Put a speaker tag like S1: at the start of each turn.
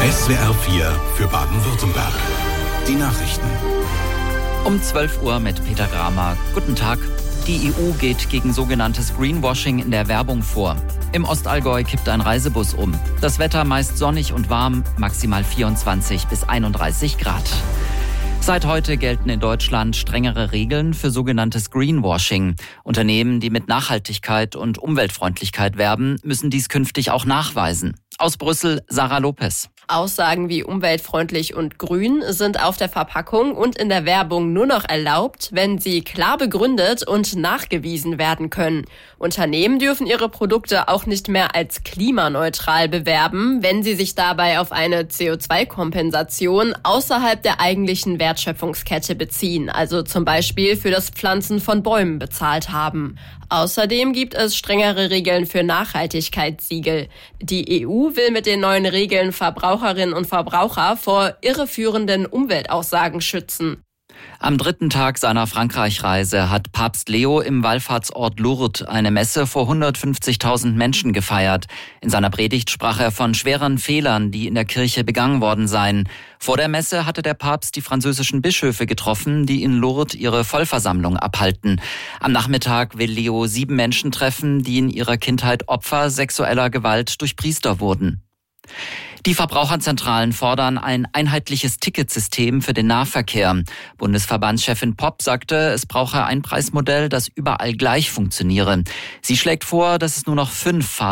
S1: SWR 4 für Baden-Württemberg. Die Nachrichten.
S2: Um 12 Uhr mit Peter Gramer. Guten Tag. Die EU geht gegen sogenanntes Greenwashing in der Werbung vor. Im Ostallgäu kippt ein Reisebus um. Das Wetter meist sonnig und warm, maximal 24 bis 31 Grad. Seit heute gelten in Deutschland strengere Regeln für sogenanntes Greenwashing. Unternehmen, die mit Nachhaltigkeit und Umweltfreundlichkeit werben, müssen dies künftig auch nachweisen. Aus Brüssel, Sarah Lopez.
S3: Aussagen wie umweltfreundlich und grün sind auf der Verpackung und in der Werbung nur noch erlaubt, wenn sie klar begründet und nachgewiesen werden können. Unternehmen dürfen ihre Produkte auch nicht mehr als klimaneutral bewerben, wenn sie sich dabei auf eine CO2-Kompensation außerhalb der eigentlichen Wertschöpfungskette beziehen, also zum Beispiel für das Pflanzen von Bäumen bezahlt haben. Außerdem gibt es strengere Regeln für Nachhaltigkeitssiegel. Die EU will mit den neuen Regeln Verbraucherinnen und Verbraucher vor irreführenden Umweltaussagen schützen.
S2: Am dritten Tag seiner Frankreich-Reise hat Papst Leo im Wallfahrtsort Lourdes eine Messe vor 150.000 Menschen gefeiert. In seiner Predigt sprach er von schweren Fehlern, die in der Kirche begangen worden seien. Vor der Messe hatte der Papst die französischen Bischöfe getroffen, die in Lourdes ihre Vollversammlung abhalten. Am Nachmittag will Leo 7 Menschen treffen, die in ihrer Kindheit Opfer sexueller Gewalt durch Priester wurden. Die Verbraucherzentralen fordern ein einheitliches Ticketsystem für den Nahverkehr. Bundesverbandschefin Popp sagte, es brauche ein Preismodell, das überall gleich funktioniere. Sie schlägt vor, dass es nur noch 5